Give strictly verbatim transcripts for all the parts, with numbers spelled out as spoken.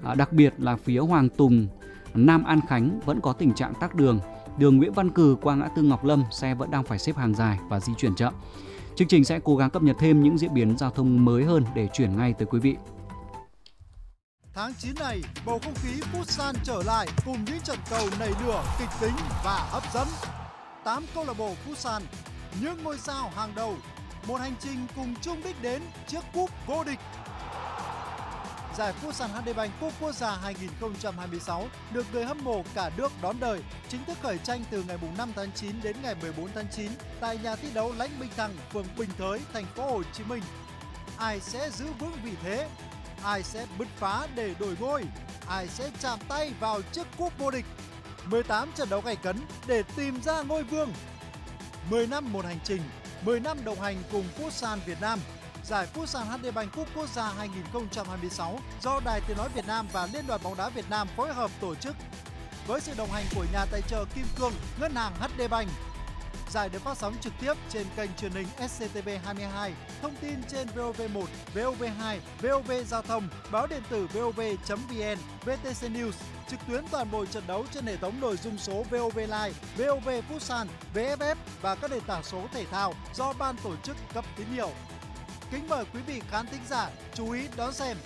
À, đặc biệt là phía Hoàng Tùng, Nam An Khánh vẫn có tình trạng tắc đường. Đường Nguyễn Văn Cừ qua ngã tư Ngọc Lâm, xe vẫn đang phải xếp hàng dài và di chuyển chậm. Chương trình sẽ cố gắng cập nhật thêm những diễn biến giao thông mới hơn để chuyển ngay tới quý vị. Tháng chín này, bầu không khí Futsal trở lại cùng những trận cầu nảy lửa, kịch tính và hấp dẫn. tám câu lạc bộ Futsal, những ngôi sao hàng đầu, một hành trình cùng chung đích đến chiếc cúp vô địch. Giải Futsal hát đê Bank Cúp Quốc gia hai không hai sáu được người hâm mộ cả nước đón đợi, chính thức khởi tranh từ ngày năm tháng chín đến ngày mười bốn tháng chín tại nhà thi đấu Lãnh Bình Thăng, phường Bình Thới, thành phố Hồ Chí Minh. Ai sẽ giữ vững vị thế? Ai sẽ bứt phá để đổi ngôi? Ai sẽ chạm tay vào chiếc cúp vô địch? mười tám trận đấu gay cấn để tìm ra ngôi vương. mười năm một hành trình, mười năm đồng hành cùng Futsal Việt Nam. Giải Futsal hát đê Bank Cúp Quốc gia hai không hai sáu do Đài Tiếng nói Việt Nam và Liên đoàn bóng đá Việt Nam phối hợp tổ chức. Với sự đồng hành của nhà tài trợ Kim Cương, Ngân hàng hát đê Bank. Giải được phát sóng trực tiếp trên kênh truyền hình ét xê tê vê hai mươi hai, thông tin trên vê o vê một, vê o vê hai, vê o vê Giao thông, báo điện tử vê o vê chấm vê en, vê tê xê News, trực tuyến toàn bộ trận đấu trên hệ thống nội dung số vê o vê Live, vê o vê Futsal, vê ép ép và các nền tảng số thể thao do ban tổ chức cấp tín hiệu. Kính mời quý vị khán thính giả chú ý đón xem.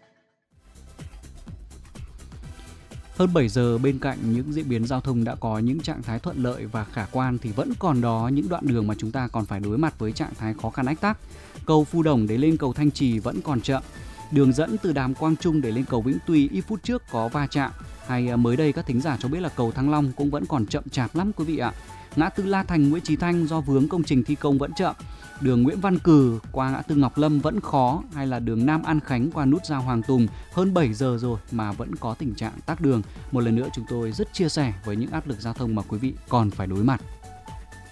Hơn bảy giờ, bên cạnh những diễn biến giao thông đã có những trạng thái thuận lợi và khả quan thì vẫn còn đó những đoạn đường mà chúng ta còn phải đối mặt với trạng thái khó khăn ách tắc. Cầu Phù Đồng để lên cầu Thanh Trì vẫn còn chậm. Đường dẫn từ Đàm Quang Trung để lên cầu Vĩnh Tuy ít phút trước có va chạm. Hay mới đây các thính giả cho biết là cầu Thăng Long cũng vẫn còn chậm chạp lắm quý vị ạ. Ngã tư La Thành Nguyễn Chí Thanh do vướng công trình thi công vẫn chậm. Đường Nguyễn Văn Cừ qua ngã tư Ngọc Lâm vẫn khó, hay là đường Nam An Khánh qua nút giao Hoàng Tùng hơn bảy giờ rồi mà vẫn có tình trạng tắc đường. Một lần nữa chúng tôi rất chia sẻ với những áp lực giao thông mà quý vị còn phải đối mặt.